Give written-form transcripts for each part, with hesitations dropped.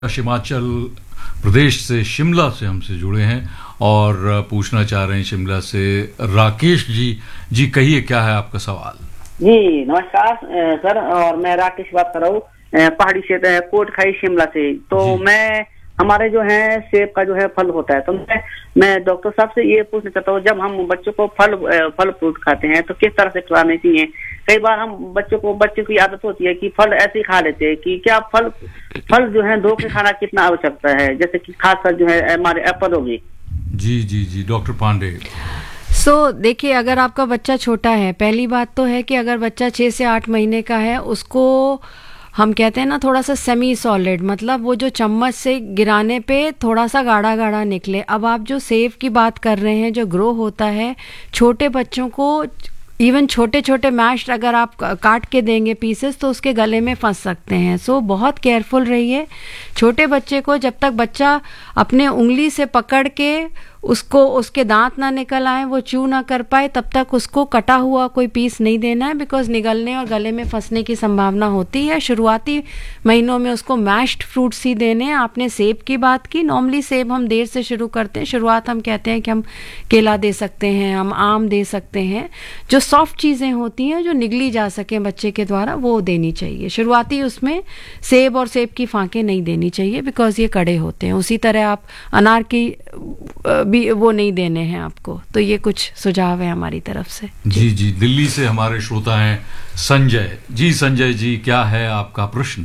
हिमाचल प्रदेश से, शिमला से हमसे जुड़े हैं और पूछना चाह रहे हैं शिमला से राकेश जी। जी कहिए, क्या है आपका सवाल? जी नमस्कार सर, और मैं राकेश बात कर रहा हूँ पहाड़ी क्षेत्र कोटखाई शिमला से। तो मैं हमारे जो है सेब का जो है फल होता है, तो मैं डॉक्टर साहब से ये पूछना चाहता हूँ, जब हम बच्चों को फल फ्रूट खाते हैं तो किस तरह से खिलाने चाहिए? कई बार हम बच्चों की आदत होती है कि फल ऐसे ही खा लेते हैं, कि क्या फल जो है धो के खाना कितना आवश्यकता है, जैसे कि खासकर जो है हमारे एप्पल होगी। जी जी जी, डॉक्टर पांडे। देखिए, अगर आपका बच्चा छोटा है, पहली बात तो है कि अगर बच्चा 6 से 8 महीने का है, उसको हम कहते हैं ना थोड़ा सा सेमी सॉलिड, मतलब वो जो चम्मच से गिराने पे थोड़ा सा गाढ़ा गाढ़ा निकले। अब आप जो सेब की बात कर रहे हैं, जो ग्रो होता है, छोटे बच्चों को इवन छोटे छोटे मैश अगर आप काट के देंगे पीसेस, तो उसके गले में फंस सकते हैं। बहुत केयरफुल रहिए। छोटे बच्चे को जब तक बच्चा अपने उंगली से पकड़ के उसके दांत ना निकल आए, वो च्यू ना कर पाए, तब तक उसको कटा हुआ कोई पीस नहीं देना है, बिकॉज निगलने और गले में फंसने की संभावना होती है। शुरुआती महीनों में उसको मैश्ड फ्रूट्स ही देने हैं। आपने सेब की बात की, नॉर्मली सेब हम देर से शुरू करते हैं। शुरुआत हम कहते हैं कि हम केला दे सकते हैं, हम आम दे सकते हैं। जो सॉफ्ट चीज़ें होती हैं जो निगली जा सके बच्चे के द्वारा, वो देनी चाहिए। शुरुआती उसमें सेब और सेब की फांकें नहीं देनी चाहिए, बिकॉज ये कड़े होते हैं। उसी तरह आप अनार की भी वो नहीं देने हैं आपको। तो ये कुछ सुझाव है हमारी तरफ से। जी जी, दिल्ली से हमारे श्रोता हैं संजय जी। संजय जी, क्या है आपका प्रश्न?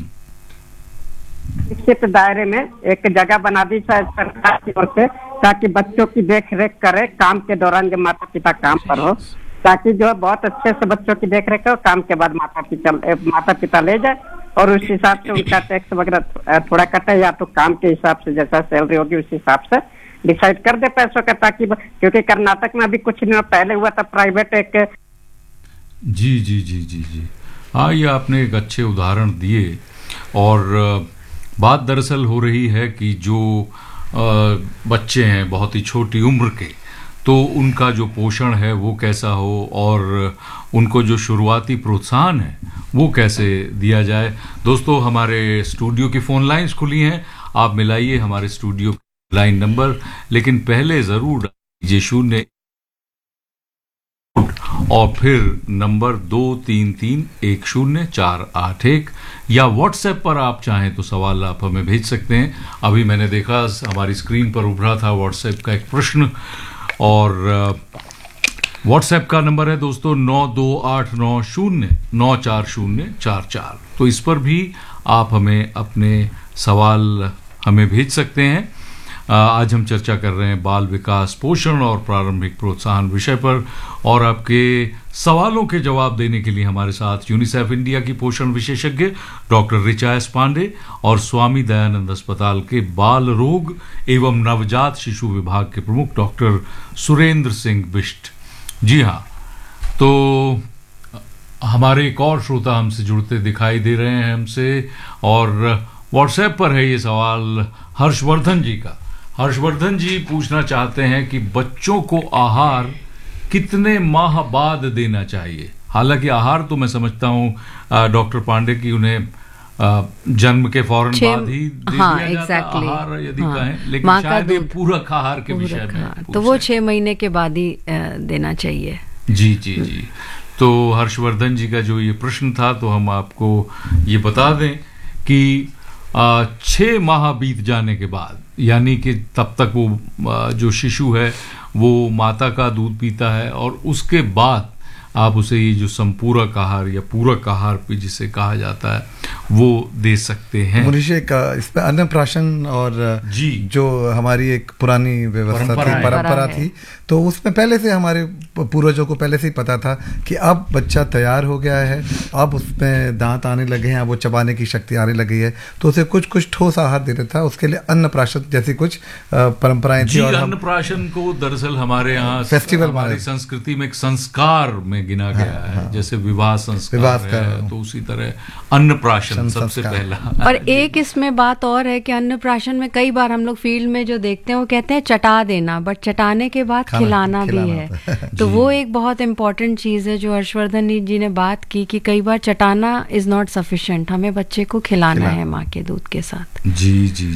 निश्चित दायरे में एक जगह बना दी जाए सरकार की ओर से, ताकि बच्चों की देख रेख करे काम के दौरान, जब माता पिता काम पर हो, ताकि जो है बहुत अच्छे से बच्चों की देख रेख हो, काम के बाद माता पिता ले जाए और उस हिसाब से उनका टैक्स वगैरह थोड़ा कटे, या तो काम के हिसाब से जैसा सैलरी होगी उस हिसाब से डिसाइड कर दे पैसों का, ताकि क्योंकि कर्नाटक में अभी कुछ दिनों पहले हुआ था प्राइवेट एक। जी जी जी जी जी, हाँ, ये आपने एक अच्छे उदाहरण दिए। और बात दरअसल हो रही है कि जो बच्चे हैं बहुत ही छोटी उम्र के, तो उनका जो पोषण है वो कैसा हो, और उनको जो शुरुआती प्रोत्साहन है वो कैसे दिया जाए। दोस्तों, हमारे स्टूडियो की फ़ोन लाइन्स खुली हैं, आप मिलाइए हमारे स्टूडियो लाइन नंबर, लेकिन पहले ज़रूर दीजिए 0 और फिर नंबर 23310481, या व्हाट्सएप पर आप चाहें तो सवाल आप हमें भेज सकते हैं। अभी मैंने देखा हमारी स्क्रीन पर उभरा था व्हाट्सएप का एक प्रश्न, और व्हाट्सएप का नंबर है दोस्तों 9289094044। तो इस पर भी आप हमें अपने सवाल हमें भेज सकते हैं। आज हम चर्चा कर रहे हैं बाल विकास, पोषण और प्रारंभिक प्रोत्साहन विषय पर, और आपके सवालों के जवाब देने के लिए हमारे साथ यूनिसेफ इंडिया की पोषण विशेषज्ञ डॉक्टर ऋचा एस पांडे और स्वामी दयानंद अस्पताल के बाल रोग एवं नवजात शिशु विभाग के प्रमुख डॉक्टर सुरेंद्र सिंह बिष्ट। जी हाँ, तो हमारे एक और श्रोता हमसे जुड़ते दिखाई दे रहे हैं हमसे, और व्हाट्सएप पर है ये सवाल हर्षवर्धन जी का। हर्षवर्धन जी पूछना चाहते हैं कि बच्चों को आहार कितने माह बाद देना चाहिए? हालांकि आहार तो मैं समझता हूँ डॉक्टर पांडे की उन्हें जन्म के फौरन बाद ही दे दिया जाता आहार, यदि कहें, लेकिन शायद ये पूरक आहार के विषय में तो वो 6 महीने के बाद ही देना चाहिए। जी जी जी, तो हर्षवर्धन जी का जो ये प्रश्न था, तो हम आपको ये बता दें कि 6 माह बीत जाने के बाद, यानी कि तब तक वो जो शिशु है वो माता का दूध पीता है, और उसके बाद आप उसे ये जो संपूरक आहार या पूरक आहार भी जिसे कहा जाता है वो दे सकते हैं। मनुष्य का इसमें अन्नप्राशन और जी जो हमारी एक पुरानी व्यवस्था थी, परंपरा थी, तो उसमें पहले से हमारे पूर्वजों को पहले से ही पता था कि अब बच्चा तैयार हो गया है, अब उसमें दांत आने लगे हैं, अब वो चबाने की शक्ति आने लगी है, तो उसे कुछ कुछ ठोस आहार देता था। उसके लिए अन्नप्राशन जैसी कुछ परंपराएं थी। और अन्नप्राशन को दरअसल हमारे यहाँ फेस्टिवल, हमारी संस्कृति में एक संस्कार में में गिना गया है, जैसे विवाह संस्कार है, तो उसी तरह अन्नप्राशन सबसे पहला। और एक इसमें बात और है कि अन्नप्राशन में कई बार हम लोग फील्ड में जो देखते हैं वो कहते हैं चटा देना, बट चटाने के बाद खिलाना भी है। तो वो एक बहुत इंपॉर्टेंट चीज़ है जो हर्षवर्धन जी ने बात की कि कई बार चटाना इज नॉट सफिशिएंट, हमें बच्चे को खिलाना है माँ के दूध के साथ। जी जी।